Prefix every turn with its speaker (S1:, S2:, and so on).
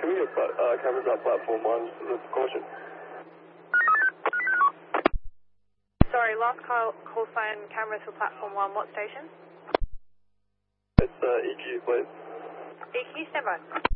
S1: can we get cameras at platform 1 for the caution?
S2: Sorry, last call sign cameras for platform 1. What station?
S1: It's EQ, please.
S2: EQ, stand by.